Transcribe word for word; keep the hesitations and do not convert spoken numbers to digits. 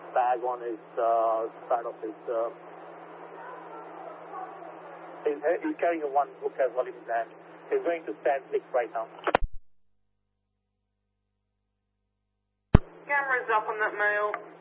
bag on his uh, side of his. Uh, he's, he's carrying a one book as well in his hand. He's going to stand six right now. Camera's up on that male.